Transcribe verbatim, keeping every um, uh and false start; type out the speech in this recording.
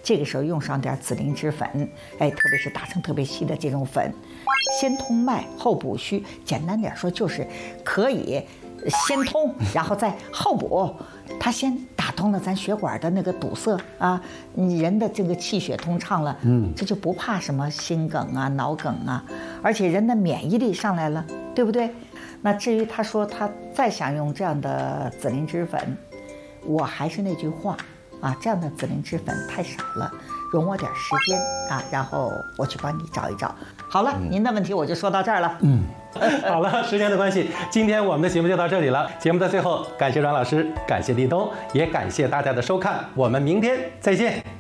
这个时候用上点紫灵芝粉，哎，特别是打成特别细的这种粉，先通脉后补虚，简单点说就是可以先通，然后再后补。它先打通了咱血管的那个堵塞啊，你人的这个气血通畅了，嗯，这就不怕什么心梗啊、脑梗啊，而且人的免疫力上来了，对不对？那至于他说他再想用这样的紫灵芝粉，我还是那句话啊，这样的紫灵芝粉太少了，容我点时间啊，然后我去帮你找一找。好了，嗯、您的问题我就说到这儿了。 嗯，好了，时间的关系，今天我们的节目就到这里了。节目的最后，感谢阮老师，感谢立冬，也感谢大家的收看，我们明天再见。